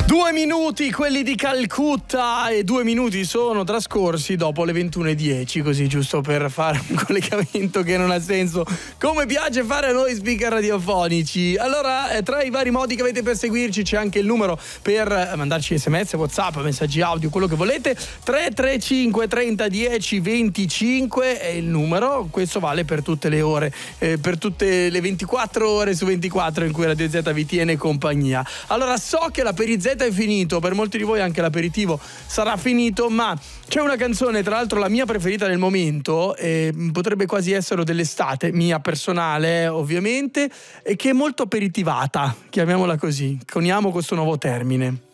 2 minuti, quelli di Calcutta, e 2 minuti sono trascorsi dopo le 21:10, così giusto per fare un collegamento che non ha senso, come piace fare a noi speaker radiofonici. Allora, tra i vari modi che avete per seguirci c'è anche il numero per mandarci sms, whatsapp, messaggi audio, quello che volete. 335 30 10 25 è il numero. Questo vale per tutte le ore, per tutte le 24 ore su 24 in cui Radio Z vi tiene compagnia. Allora, so che la Perizetta è finito, per molti di voi anche l'aperitivo sarà finito, ma c'è una canzone, tra l'altro la mia preferita del momento, potrebbe quasi essere dell'estate, mia personale ovviamente, e che è molto aperitivata, chiamiamola così, coniamo questo nuovo termine.